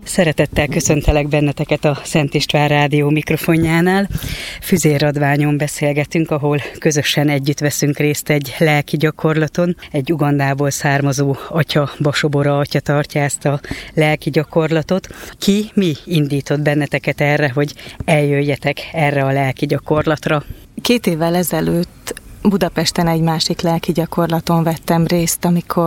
Szeretettel köszöntelek benneteket a Szent István Rádió mikrofonjánál. Füzér Radványon beszélgetünk, ahol közösen együtt veszünk részt egy lelki gyakorlaton. Egy Ugandából származó atya, Basobora atya tartja ezt a lelki gyakorlatot. Mi indított benneteket erre, hogy eljöjjetek erre a lelki gyakorlatra? 2 évvel ezelőtt Budapesten egy másik lelki gyakorlaton vettem részt,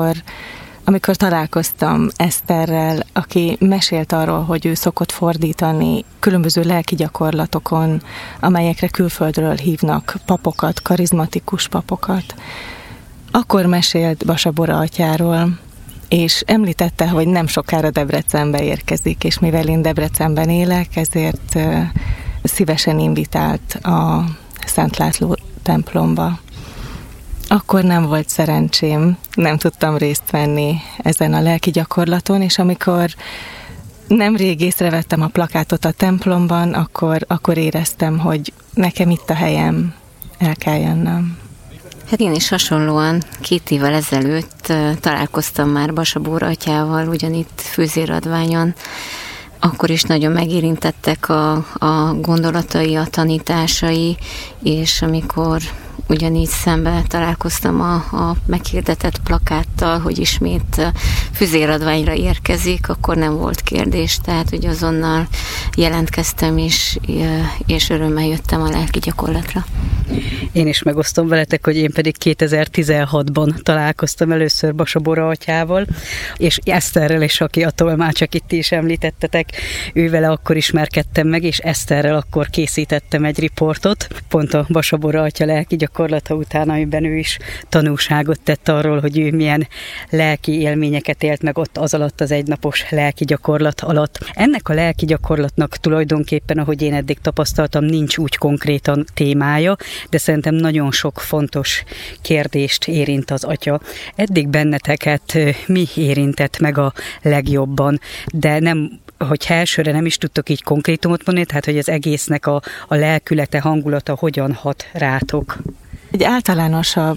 amikor találkoztam Eszterrel, aki mesélt arról, hogy ő szokott fordítani különböző lelki gyakorlatokon, amelyekre külföldről hívnak papokat, karizmatikus papokat. Akkor mesélt Basobora atyáról, és említette, hogy nem sokára Debrecenbe érkezik, és mivel én Debrecenben élek, ezért szívesen invitált a Szent László templomba. Akkor nem volt szerencsém, nem tudtam részt venni ezen a lelki gyakorlaton, és amikor nemrég észrevettem a plakátot a templomban, akkor éreztem, hogy nekem itt a helyem, el kell jönnöm. Hát én is hasonlóan 2 évvel ezelőtt találkoztam már Basobora atyával, ugyanitt Füzér Radványon. Akkor is nagyon megérintettek a gondolatai, a tanításai, és amikor ugyanígy szembe találkoztam a meghirdetett plakáttal, hogy ismét Füzér Radványra érkezik, akkor nem volt kérdés, tehát hogy azonnal jelentkeztem is, és örömmel jöttem a lelki gyakorlatra. Én is megosztom veletek, hogy én pedig 2016-ban találkoztam először Basobora atyával, és Eszterrel is, aki a tolmács, akit ti is említettetek, ővele akkor ismerkedtem meg, és Eszterrel akkor készítettem egy riportot, pont a Basobora atya lelki gyakorlata után, amiben ő is tanúságot tett arról, hogy ő milyen lelki élményeket élt meg ott az alatt, az egynapos lelki gyakorlat alatt. Ennek a lelki gyakorlatnak tulajdonképpen, ahogy én eddig tapasztaltam, nincs úgy konkrétan témája, de szerintem nagyon sok fontos kérdést érint az atya. Eddig benneteket mi érintett meg a legjobban, de nem, hogyha elsőre nem is tudtok így konkrétumot mondani, tehát hogy az egésznek a lelkülete, hangulata hogyan hat rátok? Egy általánosabb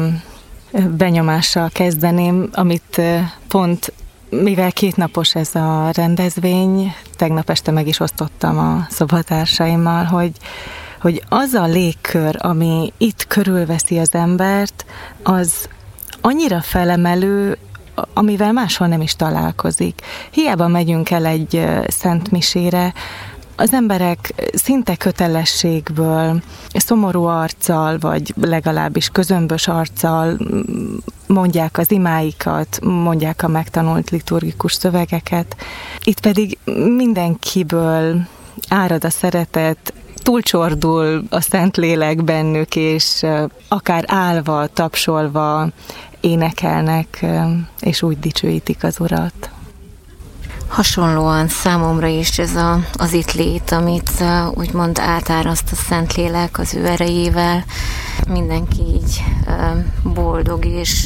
benyomással kezdeném, amit pont, mivel 2 napos ez a rendezvény, tegnap este meg is osztottam a szobatársaimmal, hogy az a légkör, ami itt körülveszi az embert, az annyira felemelő, amivel máshol nem is találkozik. Hiába megyünk el egy szentmisére, az emberek szinte kötelességből, szomorú arccal, vagy legalábbis közömbös arccal mondják az imáikat, mondják a megtanult liturgikus szövegeket. Itt pedig mindenkiből árad a szeretet, túlcsordul a Szentlélek bennük, és akár állva, tapsolva énekelnek, és úgy dicsőítik az Urat. Hasonlóan számomra is ez az itt lét, amit úgymond átáraszt a Szentlélek az ő erejével. Mindenki így boldog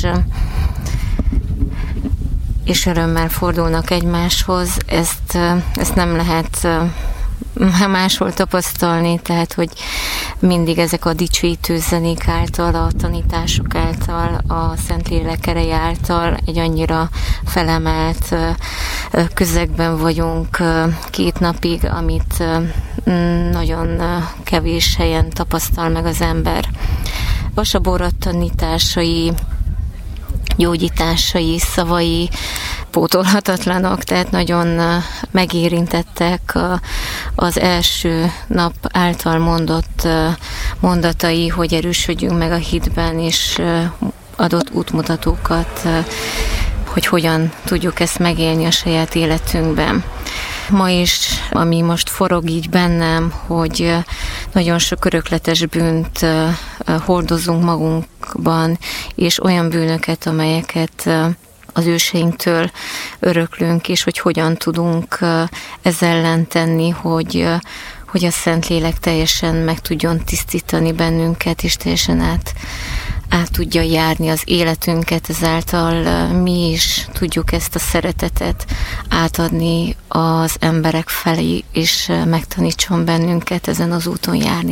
és örömmel fordulnak egymáshoz. Ezt nem lehet máshol tapasztalni, tehát hogy mindig ezek a dicsőítő zenék által, a tanítások által, a Szentlélek ereje által egy annyira felemelt közegben vagyunk 2 napig, amit nagyon kevés helyen tapasztal meg az ember. Basobora tanításai, gyógyításai, szavai pótolhatatlanok, tehát nagyon megérintettek az első nap által mondott mondatai, hogy erősödjünk meg a hitben, és adott útmutatókat, hogy hogyan tudjuk ezt megélni a saját életünkben. Ma is, ami most forog így bennem, hogy nagyon sok örökletes bűnt hordozunk magunkban, és olyan bűnöket, amelyeket az őseinktől öröklünk, és hogy hogyan tudunk ez ellen tenni, hogy a Szentlélek teljesen meg tudjon tisztítani bennünket, és teljesen át tudja járni az életünket, ezáltal mi is tudjuk ezt a szeretetet átadni az emberek felé, és megtanítson bennünket ezen az úton járni.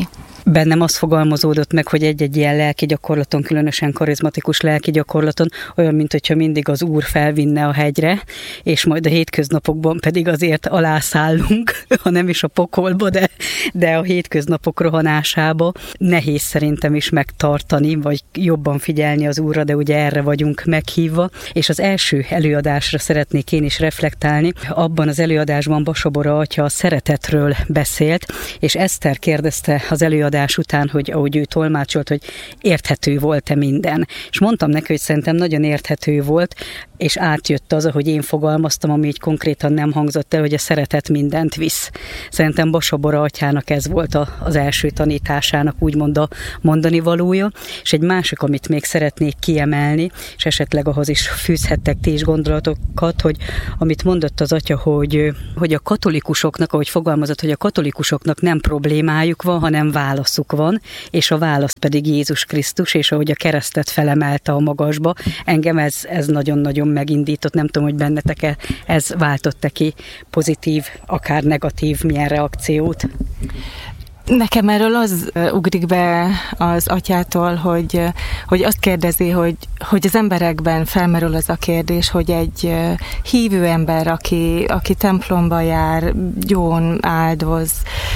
bennem az fogalmazódott meg, hogy egy-egy ilyen lelki gyakorlaton, különösen karizmatikus lelki gyakorlaton, olyan, mint hogyha mindig az Úr felvinne a hegyre, és majd a hétköznapokban pedig azért alászállunk, ha nem is a pokolba, de a hétköznapok rohanásába. Nehéz szerintem is megtartani, vagy jobban figyelni az Úrra, de ugye erre vagyunk meghívva. És az első előadásra szeretnék én is reflektálni. Abban az előadásban Basabora atya a szeretetről beszélt, és Eszter kérdezte az előadás után, hogy ahogy ő tolmácsolt, hogy érthető volt-e minden. És mondtam neki, hogy szerintem nagyon érthető volt, és átjött az, ahogy én fogalmaztam, ami így konkrétan nem hangzott el, hogy a szeretet mindent visz. Szerintem Basabora atyának ez volt az első tanításának úgymond a mondani valója, és egy másik, amit még szeretnék kiemelni, és esetleg ahhoz is fűzhettek ti is gondolatokat, hogy amit mondott az atya, hogy a katolikusoknak, ahogy fogalmazott, hogy a katolikusoknak nem problémájuk van, hanem válaszuk van, és a válasz pedig Jézus Krisztus, és ahogy a keresztet felemelte a magasba, engem ez nagyon-nagyon megindított, nem tudom, hogy bennetek ez váltott ki pozitív, akár negatív, milyen reakciót. Nekem erről az ugrik be az atyától, hogy azt kérdezi, hogy az emberekben felmerül az a kérdés, hogy egy hívő ember, aki templomba jár, gyón áldoz,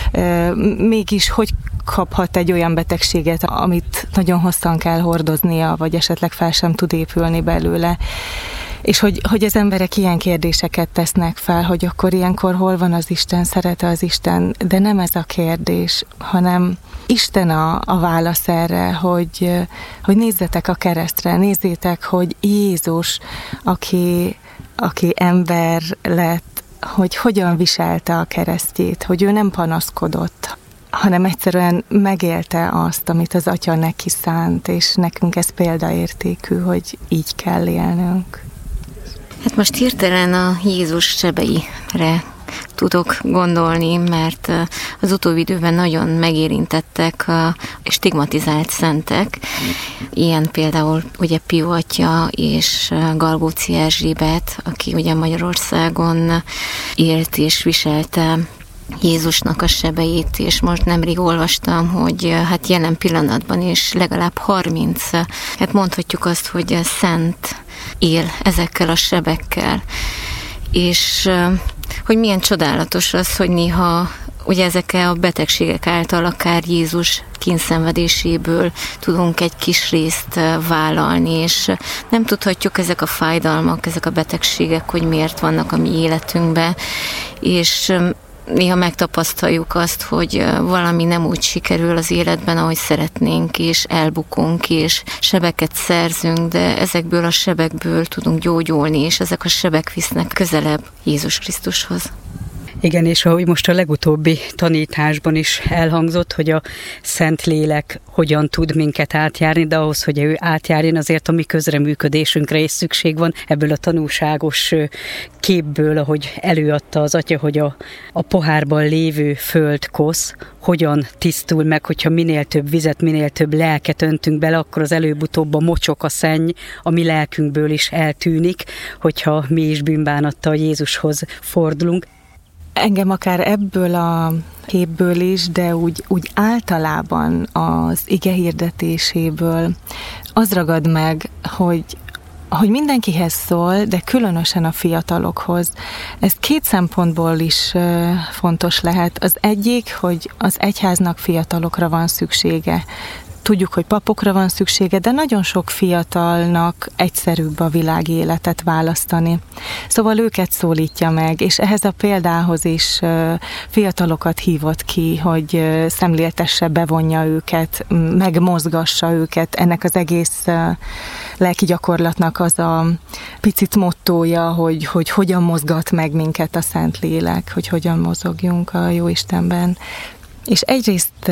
mégis hogy kaphat egy olyan betegséget, amit nagyon hosszan kell hordoznia, vagy esetleg fel sem tud épülni belőle. És hogy az emberek ilyen kérdéseket tesznek fel, hogy akkor ilyenkor hol van az Isten, szeret az Isten, de nem ez a kérdés, hanem Isten a válasz erre, hogy nézzetek a keresztre, nézzétek, hogy Jézus, aki ember lett, hogy hogyan viselte a keresztjét, hogy ő nem panaszkodott, hanem egyszerűen megélte azt, amit az Atya neki szánt, és nekünk ez példaértékű, hogy így kell élnünk. Hát most hirtelen a Jézus sebeire tudok gondolni, mert az utóbbi időben nagyon megérintettek a stigmatizált szentek. Ilyen például ugye Pio atya és Galgóci Erzsébet, aki ugye Magyarországon élt és viselte Jézusnak a sebeit, és most nemrég olvastam, hogy hát jelen pillanatban is legalább 30, hát mondhatjuk azt, hogy szent él ezekkel a sebekkel. És hogy milyen csodálatos az, hogy néha ugye ezekkel a betegségek által akár Jézus kínszenvedéséből tudunk egy kis részt vállalni, és nem tudhatjuk ezek a fájdalmak, ezek a betegségek, hogy miért vannak a mi életünkben, és néha megtapasztaljuk azt, hogy valami nem úgy sikerül az életben, ahogy szeretnénk, és elbukunk, és sebeket szerzünk, de ezekből a sebekből tudunk gyógyulni, és ezek a sebek visznek közelebb Jézus Krisztushoz. Igen, és ahogy most a legutóbbi tanításban is elhangzott, hogy a Szentlélek hogyan tud minket átjárni, de ahhoz, hogy ő átjárjon, azért a mi közreműködésünkre is szükség van. Ebből a tanúságos képből, ahogy előadta az atya, hogy a pohárban lévő földkosz hogyan tisztul meg, hogyha minél több vizet, minél több lelket öntünk bele, akkor az előbb-utóbb a mocsok, a szenny a mi lelkünkből is eltűnik, hogyha mi is bűnbánattal Jézushoz fordulunk. Engem akár ebből a képből is, de úgy általában az ige hirdetéséből az ragad meg, hogy mindenkihez szól, de különösen a fiatalokhoz. Ez két szempontból is fontos lehet. Az egyik, hogy az egyháznak fiatalokra van szüksége. Tudjuk, hogy papokra van szüksége, de nagyon sok fiatalnak egyszerűbb a világi életet választani. Szóval őket szólítja meg, és ehhez a példához is fiatalokat hívott ki, hogy szemléltesse, bevonja őket, megmozgassa őket. Ennek az egész lelki gyakorlatnak az a picit mottója, hogy hogyan mozgat meg minket a Szentlélek, hogy hogyan mozogjunk a Jóistenben. És egyrészt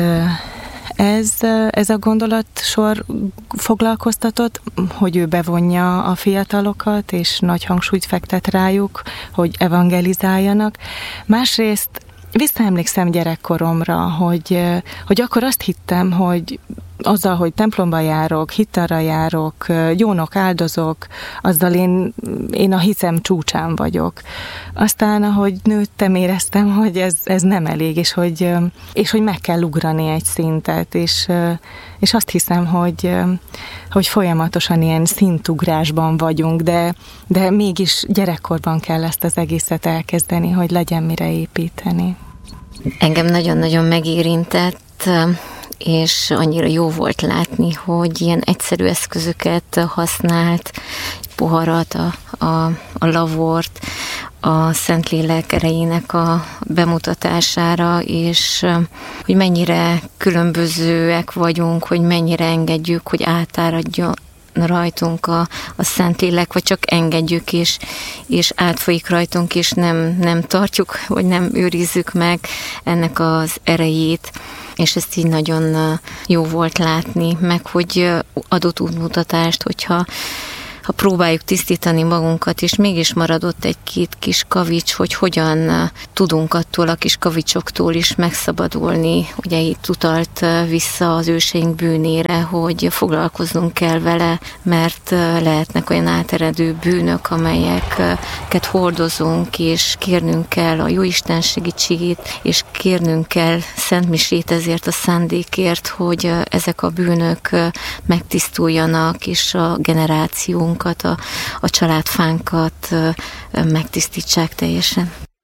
ez a gondolatsor foglalkoztatott, hogy ő bevonja a fiatalokat, és nagy hangsúlyt fektet rájuk, hogy evangelizáljanak. Másrészt visszaemlékszem gyerekkoromra, hogy akkor azt hittem, hogy azzal, hogy templomba járok, hittanra járok, jónok áldozok, azzal én a hiszem csúcsán vagyok. Aztán, ahogy nőttem, éreztem, hogy ez nem elég, és hogy meg kell ugrani egy szintet, és azt hiszem, hogy folyamatosan ilyen szintugrásban vagyunk, de mégis gyerekkorban kell ezt az egészet elkezdeni, hogy legyen mire építeni. Engem nagyon-nagyon megérintett, és annyira jó volt látni, hogy ilyen egyszerű eszközöket használt, poharat, a lavort, a Szentlélek erejének a bemutatására, és hogy mennyire különbözőek vagyunk, hogy mennyire engedjük, hogy átáradjon rajtunk a Szentlélek, vagy csak engedjük, és átfolyik rajtunk, és nem tartjuk, vagy nem őrizzük meg ennek az erejét. És ezt így nagyon jó volt látni, meg hogy adott útmutatást, hogyha próbáljuk tisztítani magunkat, és mégis maradott egy-két kis kavics, hogy hogyan tudunk attól a kis kavicsoktól is megszabadulni. Ugye itt utalt vissza az őseink bűnére, hogy foglalkoznunk kell vele, mert lehetnek olyan áteredő bűnök, amelyeket hordozunk, és kérnünk kell a Jóisten segítségét, és kérnünk kell szentmisét ezért a szándékért, hogy ezek a bűnök megtisztuljanak, és a generációnk a családfánkat megtisztítsák teljesen.